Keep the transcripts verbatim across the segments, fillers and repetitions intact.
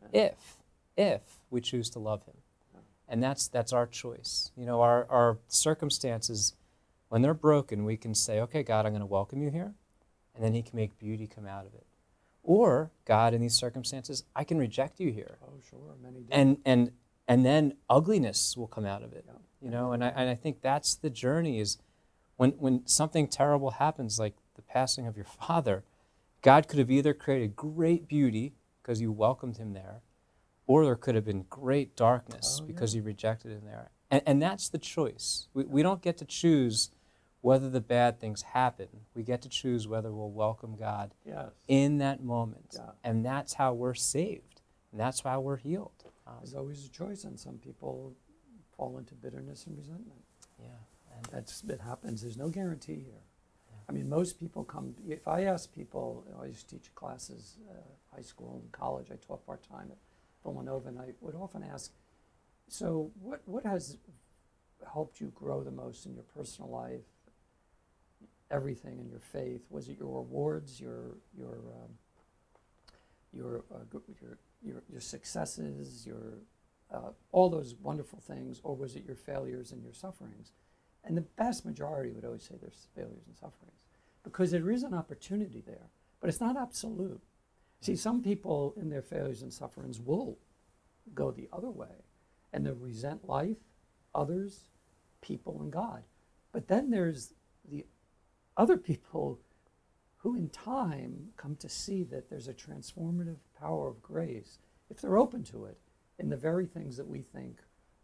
if, if we choose to love him. And that's that's our choice. You know, our, our circumstances, when they're broken, we can say, okay, God, I'm going to welcome you here, and then he can make beauty come out of it. Or, God, in these circumstances, I can reject you here. Oh, sure, many do. And and and then ugliness will come out of it. Yeah. You know, and I and I think that's the journey is when when something terrible happens, like the passing of your father, God could have either created great beauty because you welcomed him there, or there could have been great darkness Oh, because yeah. you rejected him there. And, and that's the choice. We, we don't get to choose whether the bad things happen. We get to choose whether we'll welcome God Yes. in that moment. Yeah. And that's how we're saved. And that's how we're healed. Um, There's always a choice, and some people fall into bitterness and resentment. yeah. And That's, it happens. There's no guarantee here. I mean, most people come, if I ask people, you know, I used to teach classes, uh, high school and college, I taught part-time at Villanova, and I would often ask, so what, what has helped you grow the most in your personal life, everything in your faith? Was it your rewards, your, your, um, your, uh, gr- your, your, your successes, your, uh, all those wonderful things, or was it your failures and your sufferings? And the vast majority would always say there's failures and sufferings, because there is an opportunity there, but it's not absolute. See, some people in their failures and sufferings will go the other way, and they'll resent life, others, people, and God. But then there's the other people who in time come to see that there's a transformative power of grace, if they're open to it, in the very things that we think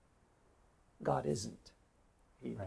God isn't. He is. Right.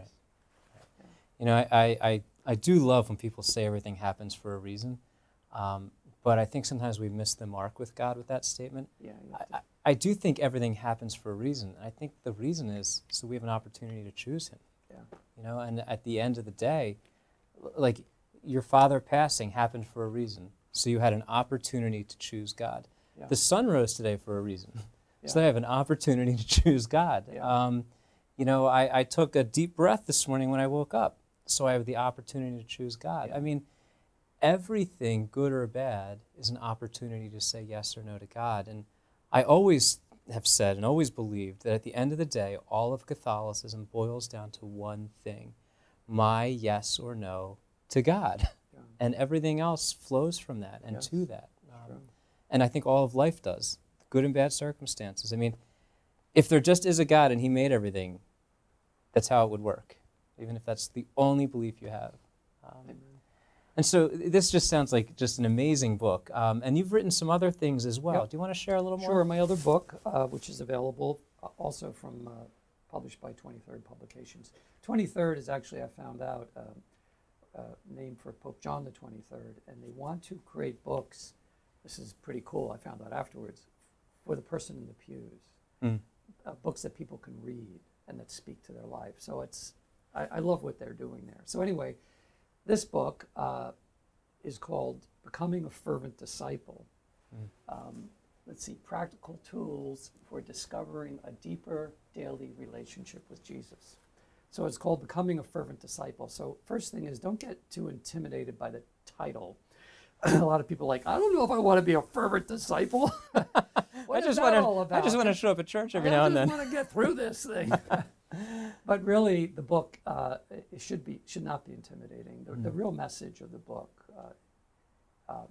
You know, I, I, I, I do love when people say everything happens for a reason, um, but I think sometimes we miss the mark with God with that statement. Yeah, you I, have to- I, I do think everything happens for a reason. I think the reason is so we have an opportunity to choose him. yeah. You know, and at the end of the day, l- like your father passing happened for a reason, so you had an opportunity to choose God. Yeah. The sun rose today for a reason, Yeah. so I have an opportunity to choose God. Yeah. Um, you know, I, I took a deep breath this morning when I woke up, so I have the opportunity to choose God. Yeah. I mean, everything, good or bad, is an opportunity to say yes or no to God. And I always have said and always believed that at the end of the day, all of Catholicism boils down to one thing: my yes or no to God. Yeah. And everything else flows from that and Yes. to that. Um, True. and I think all of life does, good and bad circumstances. I mean, if there just is a God and he made everything, that's how it would work, even if that's the only belief you have. Um, Amen. and so this just sounds like just an amazing book. Um, and you've written some other things as well. Yep. Do you want to share a little more? Sure. My other book, uh, which is available uh, also from uh, published by twenty-third Publications. twenty-third is actually, I found out, um, uh, named for Pope John the twenty-third, and they want to create books. This is pretty cool. I found out afterwards, for the person in the pews, Mm. uh, books that people can read and that speak to their life. So it's, I, I love what they're doing there. So anyway, this book uh, is called Becoming a Fervent Disciple. Mm. Um, let's see, practical tools for discovering a deeper daily relationship with Jesus. So it's called Becoming a Fervent Disciple. So first thing is, don't get too intimidated by the title. A lot of people are like, I don't know if I want to be a fervent disciple. What I is just that want all to. I about? just want to show up at church every I now and just then. want to get through this thing. But really, the book uh, it should be should not be intimidating. The, the real message of the book uh, uh,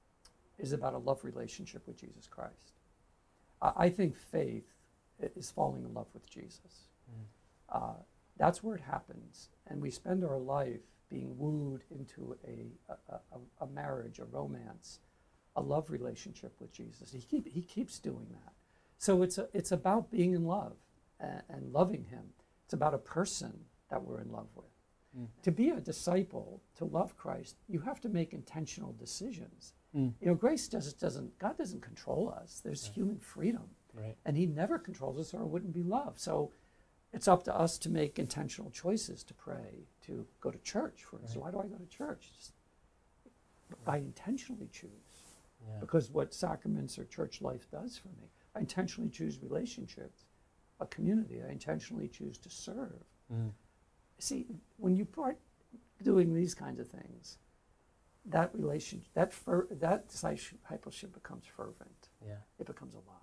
is about a love relationship with Jesus Christ. I, I think faith i- is falling in love with Jesus. Uh, that's where it happens, and we spend our life being wooed into a a, a, a marriage, a romance, a love relationship with Jesus. He keep he keeps doing that. So it's a, it's about being in love and, and loving him. It's about a person that we're in love with. Mm. To be a disciple, to love Christ, you have to make intentional decisions. Mm. You know, grace just doesn't, God doesn't control us. There's Right. human freedom. Right. And he never controls us or it wouldn't be love. So it's up to us to make intentional choices, to pray, to go to church. For instance, why do I go to church? Just, I intentionally choose. Yeah. Because what sacraments or church life does for me, I intentionally choose relationships, a community. I intentionally choose to serve. Mm. See, when you start doing these kinds of things, that relation, that fer- that discipleship becomes fervent. Yeah. It becomes alive.